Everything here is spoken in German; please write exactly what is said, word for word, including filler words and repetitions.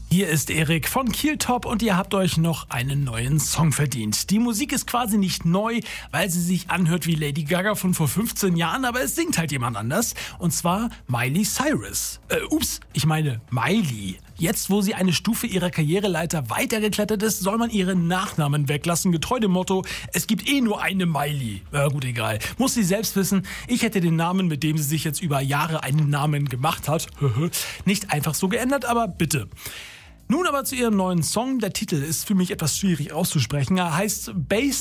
Hier ist Erik von Kieltop und ihr habt euch noch einen neuen Song verdient. Die Musik ist quasi nicht neu, weil sie sich anhört wie Lady Gaga von vor fünfzehn Jahren, aber es singt halt jemand anders. Und zwar Miley Cyrus. Äh, ups, ich meine Miley. Jetzt, wo sie eine Stufe ihrer Karriereleiter weitergeklettert ist, soll man ihren Nachnamen weglassen, getreu dem Motto, es gibt eh nur eine Miley. Ja gut, egal. Muss sie selbst wissen, ich hätte den Namen, mit dem sie sich jetzt über Jahre einen Namen gemacht hat, nicht einfach so geändert, aber bitte. Nun aber zu ihrem neuen Song. Der Titel ist für mich etwas schwierig auszusprechen. Er heißt Bass